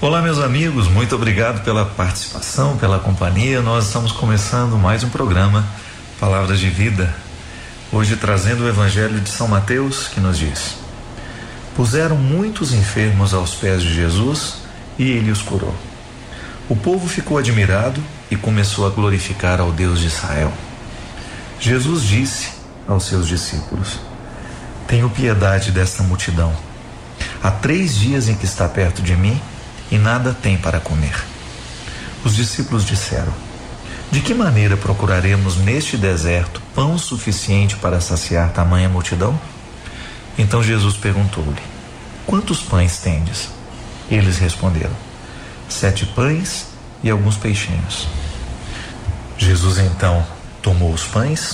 Olá, meus amigos, muito obrigado pela participação, pela companhia. Nós estamos começando mais um programa Palavras de Vida, hoje trazendo o Evangelho de São Mateus, que nos diz: puseram muitos enfermos aos pés de Jesus e ele os curou. O povo ficou admirado e começou a glorificar ao Deus de Israel. Jesus disse aos seus discípulos: tenho piedade desta multidão. Há 3 dias em que está perto de mim e nada tem para comer. Os discípulos disseram: de que maneira procuraremos neste deserto pão suficiente para saciar tamanha multidão? Então Jesus perguntou-lhe: quantos pães tendes? Eles responderam: 7 pães e alguns peixinhos. Jesus então tomou os pães,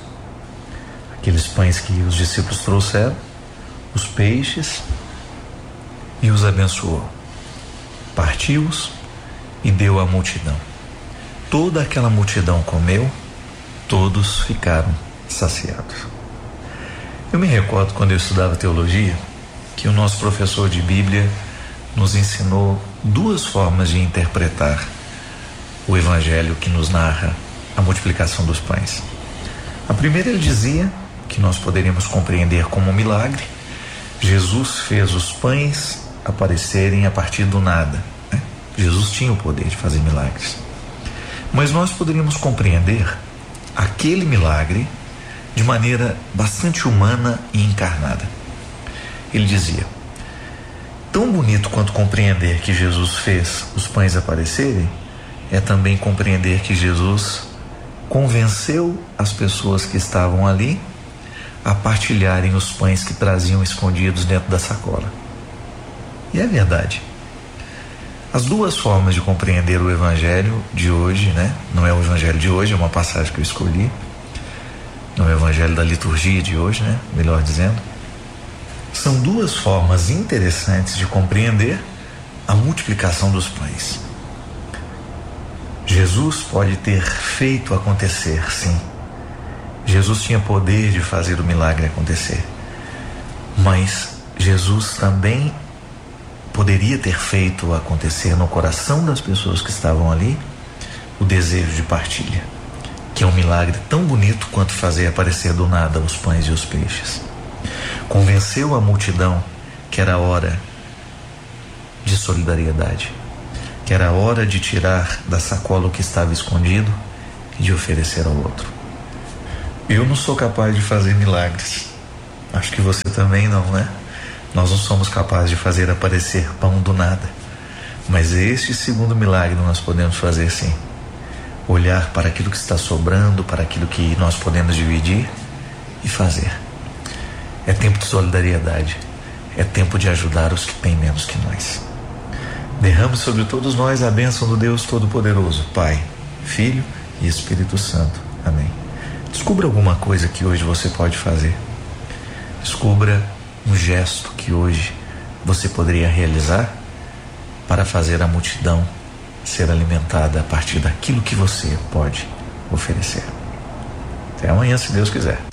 aqueles pães que os discípulos trouxeram, os peixes, e os abençoou. Partiu-os e deu à multidão. Toda aquela multidão comeu, todos ficaram saciados. Eu me recordo, quando eu estudava teologia, que o nosso professor de Bíblia nos ensinou 2 formas de interpretar o Evangelho que nos narra a multiplicação dos pães. A primeira, ele dizia que nós poderíamos compreender como um milagre. Jesus fez os pães aparecerem a partir do nada, né? Jesus tinha o poder de fazer milagres, mas nós poderíamos compreender aquele milagre de maneira bastante humana e encarnada. Ele dizia: tão bonito quanto compreender que Jesus fez os pães aparecerem é também compreender que Jesus convenceu as pessoas que estavam ali a partilharem os pães que traziam escondidos dentro da sacola. E é verdade. As 2 formas de compreender o Evangelho de hoje, né? Não é o Evangelho de hoje, é uma passagem que eu escolhi. Não é o Evangelho da liturgia de hoje, né? Melhor dizendo. São 2 formas interessantes de compreender a multiplicação dos pães. Jesus pode ter feito acontecer, sim. Jesus tinha poder de fazer o milagre acontecer. Mas Jesus também poderia ter feito acontecer no coração das pessoas que estavam ali o desejo de partilha, que é um milagre tão bonito quanto fazer aparecer do nada os pães e os peixes. Convenceu a multidão que era hora de solidariedade, que era hora de tirar da sacola o que estava escondido e de oferecer ao outro. Eu não sou capaz de fazer milagres, acho que você também não, né? Nós não somos capazes de fazer aparecer pão do nada, mas este segundo milagre nós podemos fazer, sim. Olhar para aquilo que está sobrando, para aquilo que nós podemos dividir e fazer. É tempo de solidariedade, é tempo de ajudar os que têm menos que nós. Derrame sobre todos nós a bênção do Deus Todo-Poderoso, Pai, Filho e Espírito Santo. Amém. Descubra alguma coisa que hoje você pode fazer. Descubra um gesto que hoje você poderia realizar para fazer a multidão ser alimentada a partir daquilo que você pode oferecer. Até amanhã, se Deus quiser.